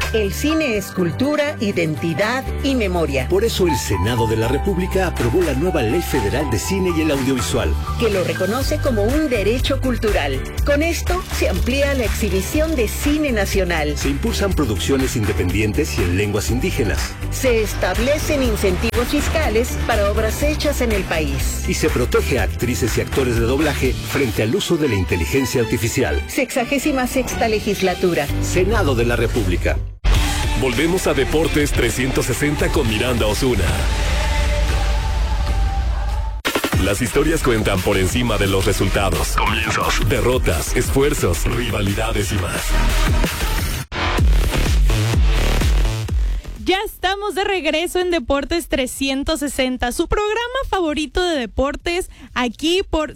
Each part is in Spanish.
El cine es cultura, identidad y memoria. Por eso el Senado de la República aprobó la nueva Ley Federal de Cine y el Audiovisual, que lo reconoce como un derecho cultural. Con esto se amplía la exhibición de cine nacional. Se impulsan producciones independientes y en lenguas indígenas. Se establecen incentivos fiscales para obras hechas en el país. Y se protege a actrices y actores de doblaje frente al uso de la inteligencia artificial. 66ª legislatura. Senado de la República. Volvemos a Deportes 360 con Miranda Osuna. Las historias cuentan por encima de los resultados, comienzos, derrotas, esfuerzos, rivalidades y más. Ya estamos de regreso en Deportes 360, su programa favorito de deportes, aquí por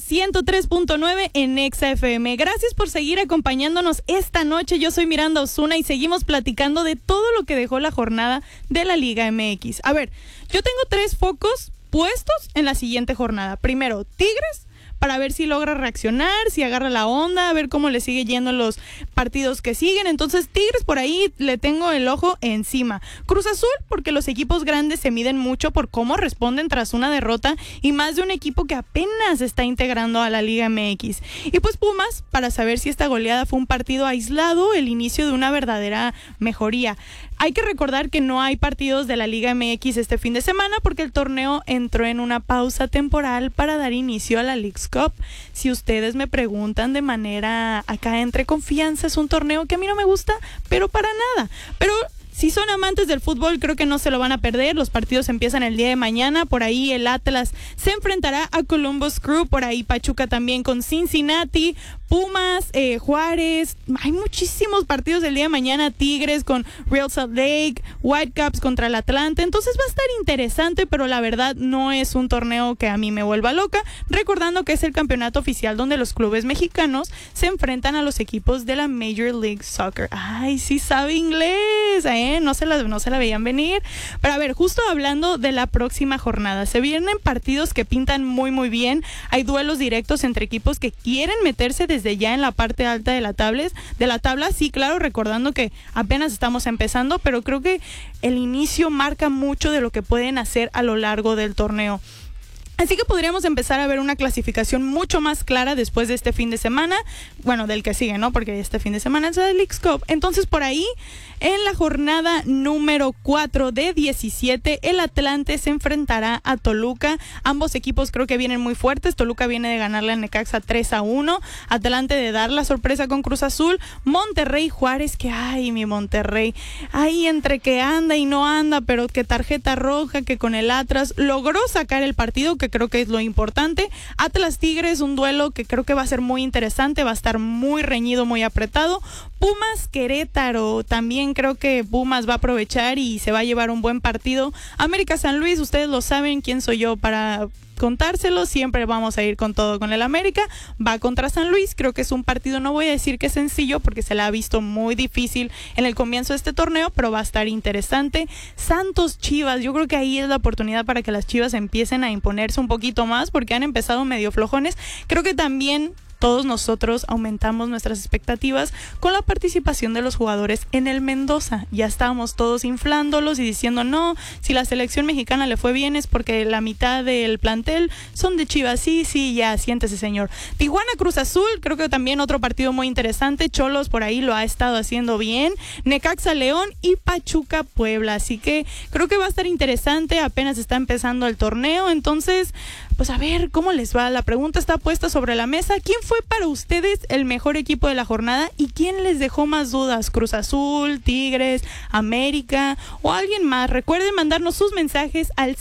103.9 en Exa FM. Gracias por seguir acompañándonos esta noche. Yo soy Miranda Osuna y seguimos platicando de todo lo que dejó la jornada de la Liga MX. A ver, yo tengo 3 focos puestos en la siguiente jornada. Primero, Tigres, para ver si logra reaccionar, si agarra la onda, a ver cómo le sigue yendo los partidos que siguen. Entonces, Tigres por ahí le tengo el ojo encima. Cruz Azul, porque los equipos grandes se miden mucho por cómo responden tras una derrota y más de un equipo que apenas está integrando a la Liga MX. Y pues Pumas, para saber si esta goleada fue un partido aislado, el inicio de una verdadera mejoría. Hay que recordar que no hay partidos de la Liga MX este fin de semana porque el torneo entró en una pausa temporal para dar inicio a la Leagues Cup. Si ustedes me preguntan de manera acá entre confianza, es un torneo que a mí no me gusta, pero para nada. Pero si son amantes del fútbol, creo que no se lo van a perder. Los partidos empiezan el día de mañana. Por ahí el Atlas se enfrentará a Columbus Crew. Por ahí Pachuca también con Cincinnati. Pumas, Juárez. Hay muchísimos partidos el día de mañana. Tigres con Real Salt Lake. Whitecaps contra el Atlante. Entonces va a estar interesante, pero la verdad no es un torneo que a mí me vuelva loca. Recordando que es el campeonato oficial donde los clubes mexicanos se enfrentan a los equipos de la Major League Soccer. Ay, sí sabe inglés, no se la veían venir. Pero a ver, justo hablando de la próxima jornada, se vienen partidos que pintan muy muy bien. Hay duelos directos entre equipos que quieren meterse desde ya en la parte alta de la tabla. Sí, claro, recordando que apenas estamos empezando, pero creo que el inicio marca mucho de lo que pueden hacer a lo largo del torneo. Así que podríamos empezar a ver una clasificación mucho más clara después de este fin de semana, bueno, del que sigue, ¿no? Porque este fin de semana es la Leagues Cup. Entonces, por ahí, en la jornada número 4 de 17, el Atlante se enfrentará a Toluca. Ambos equipos creo que vienen muy fuertes. Toluca viene de ganarle a Necaxa 3-1. Atlante de dar la sorpresa con Cruz Azul. Monterrey Juárez, que ay, mi Monterrey. Ahí entre que anda y no anda, pero que tarjeta roja, que con el Atlas logró sacar el partido, que creo que es lo importante. Atlas Tigres, un duelo que creo que va a ser muy interesante, va a estar muy reñido, muy apretado. Pumas Querétaro, también creo que Pumas va a aprovechar y se va a llevar un buen partido. América San Luis, ustedes lo saben, quién soy yo para contárselo, siempre vamos a ir con todo con el América, va contra San Luis. Creo que es un partido, no voy a decir que es sencillo porque se la ha visto muy difícil en el comienzo de este torneo, pero va a estar interesante. Santos Chivas, yo creo que ahí es la oportunidad para que las Chivas empiecen a imponerse un poquito más porque han empezado medio flojones. Creo que también todos nosotros aumentamos nuestras expectativas con la participación de los jugadores en el Mendoza. Ya estábamos todos inflándolos y diciendo, no, si la selección mexicana le fue bien es porque la mitad del plantel son de Chivas. Sí, ya, siéntese, señor. Tijuana Cruz Azul, creo que también otro partido muy interesante. Cholos por ahí lo ha estado haciendo bien. Necaxa León y Pachuca Puebla. Así que creo que va a estar interesante. Apenas está empezando el torneo, entonces pues a ver cómo les va. La pregunta está puesta sobre la mesa. ¿Quién fue para ustedes el mejor equipo de la jornada y quién les dejó más dudas? ¿Cruz Azul, Tigres, América o alguien más? Recuerden mandarnos sus mensajes al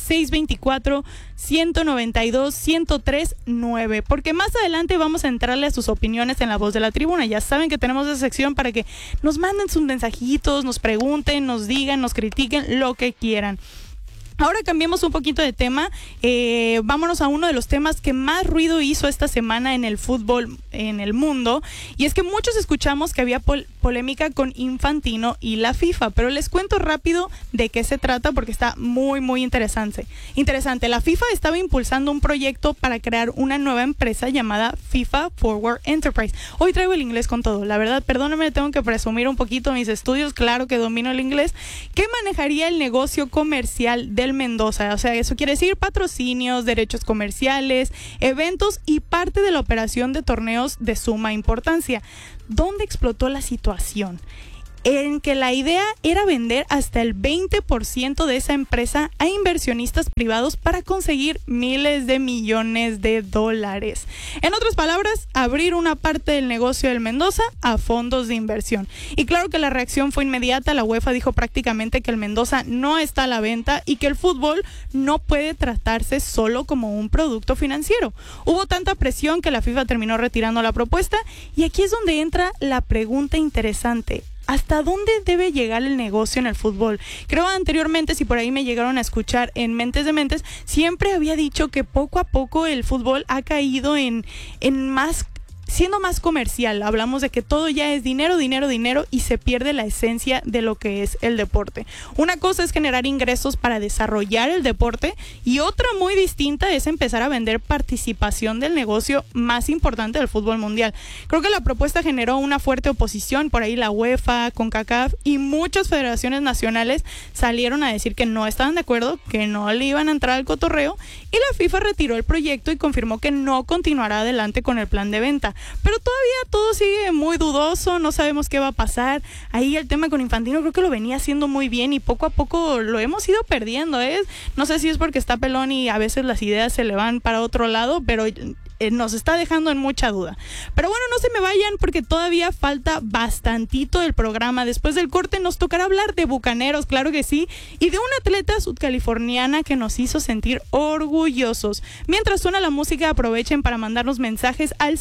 624-192-1039, porque más adelante vamos a entrarle a sus opiniones en La Voz de la Tribuna. Ya saben que tenemos esa sección para que nos manden sus mensajitos, nos pregunten, nos digan, nos critiquen, lo que quieran. Ahora cambiemos un poquito de tema, vámonos a uno de los temas que más ruido hizo esta semana en el fútbol en el mundo, y es que muchos escuchamos que había polémica con Infantino y la FIFA, pero les cuento rápido de qué se trata porque está muy interesante. La FIFA estaba impulsando un proyecto para crear una nueva empresa llamada FIFA Forward Enterprise. Hoy traigo el inglés con todo, la verdad, perdónenme, tengo que presumir un poquito mis estudios, claro que domino el inglés, que manejaría el negocio comercial del Mendoza, o sea, eso quiere decir patrocinios, derechos comerciales, eventos y parte de la operación de torneos de suma importancia. ¿Dónde explotó la situación? En que la idea era vender hasta el 20% de esa empresa a inversionistas privados para conseguir miles de millones de dólares. En otras palabras, abrir una parte del negocio del Mendoza a fondos de inversión. Y claro que la reacción fue inmediata. La UEFA dijo prácticamente que el Mendoza no está a la venta y que el fútbol no puede tratarse solo como un producto financiero. Hubo tanta presión que la FIFA terminó retirando la propuesta, y aquí es donde entra la pregunta interesante. ¿Hasta dónde debe llegar el negocio en el fútbol? Creo anteriormente, si por ahí me llegaron a escuchar en Mentes de Mentes, siempre había dicho que poco a poco el fútbol ha caído en más, siendo más comercial. Hablamos de que todo ya es dinero y se pierde la esencia de lo que es el deporte. Una cosa es generar ingresos para desarrollar el deporte, y otra muy distinta es empezar a vender participación del negocio más importante del fútbol mundial. Creo que la propuesta generó una fuerte oposición, por ahí la UEFA, CONCACAF y muchas federaciones nacionales salieron a decir que no estaban de acuerdo, que no le iban a entrar al cotorreo, y la FIFA retiró el proyecto y confirmó que no continuará adelante con el plan de venta. Pero todavía todo sigue muy dudoso, no sabemos qué va a pasar. Ahí el tema con Infantino creo que lo venía haciendo muy bien y poco a poco lo hemos ido perdiendo, ¿eh? No sé si es porque está pelón y a veces las ideas se le van para otro lado, pero nos está dejando en mucha duda. Pero bueno, no se me vayan porque todavía falta bastantito del programa. Después del corte nos tocará hablar de Bucaneros, claro que sí, y de una atleta sudcaliforniana que nos hizo sentir orgullosos. Mientras suena la música, aprovechen para mandarnos mensajes al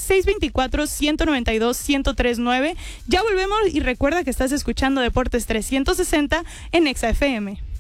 624-192-1039. Ya volvemos, y recuerda que estás escuchando Deportes 360 en Exa FM.